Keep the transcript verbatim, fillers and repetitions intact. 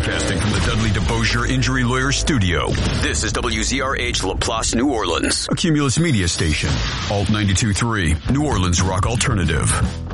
Broadcasting from the Dudley DeBosier Injury Lawyer Studio. This is W Z R H LaPlace, New Orleans. A Cumulus Media Station. Alt ninety-two point three, New Orleans Rock Alternative.